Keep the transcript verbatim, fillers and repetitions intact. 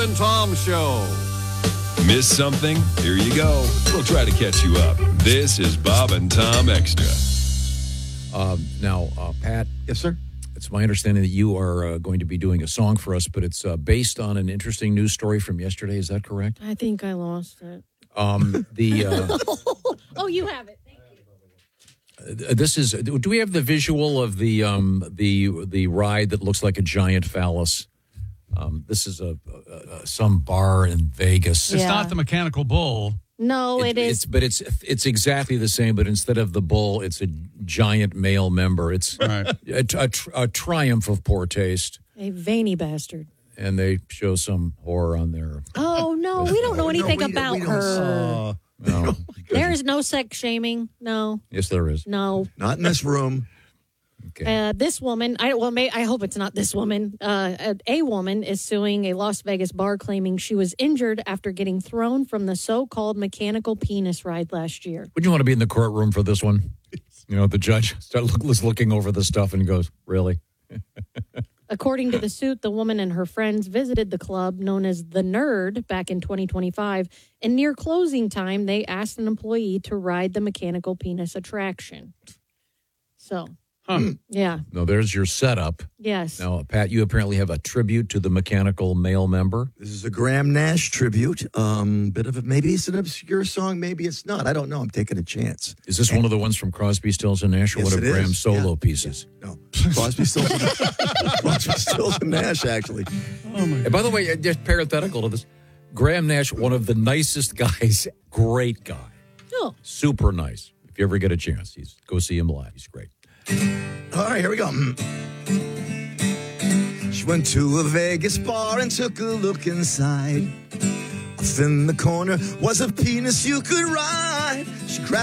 and Tom Show. Miss something? Here you go. We'll try to catch you up. This is Bob and Tom Extra. Um, now, uh, Pat. Yes, sir. It's my understanding that you are uh, going to be doing a song for us, but it's uh, based on an interesting news story from yesterday. Is that correct? I think I lost it. Um, the uh, oh, you have it. Thank you. Uh, this is. Do we have the visual of the um, the the ride that looks like a giant phallus? Um, this is a, a, a some bar in Vegas. It's Yeah. not the mechanical bull. No, It- it is. It's, but it's it's exactly the same. But instead of the bull, it's a giant male member. It's Right. a, a, tr- a triumph of poor taste. A veiny bastard. And they show some horror on there. Oh, no, we don't know anything No, we- about we don't- her. No. There is no sex shaming. No, Yes, there is. no. Not in this room. Okay. Uh, this woman, I well, may, I hope it's not this woman. Uh, a, a woman is suing a Las Vegas bar, claiming she was injured after getting thrown from the so-called mechanical penis ride last year. Would you want to be in the courtroom for this one? You know, the judge start look, was looking over the stuff and goes, "Really?" According to the suit, the woman and her friends visited the club known as The Nerd back in twenty twenty-five, and near closing time, they asked an employee to ride the mechanical penis attraction. So, Huh. yeah, No, there's your setup. yes. Now, Pat, you apparently have a tribute to the mechanical male member. This is a Graham Nash tribute. Um, bit of a, maybe it's an obscure song, maybe it's not. I don't know. I'm taking a chance. Is this one of the ones from Crosby, Stills, and Nash, or Yes, one of it Graham's is. solo Yeah. pieces? No, Crosby, Stills, Crosby, Stills, and Nash. Actually, And by the way, uh, just parenthetical to this, Graham Nash, one of the nicest guys, great guy, Oh, super nice. If you ever get a chance, he's go see him live. He's great. all right, here we go. She went to a Vegas bar and took a look inside. Off in the corner was a penis you could ride. She grabbed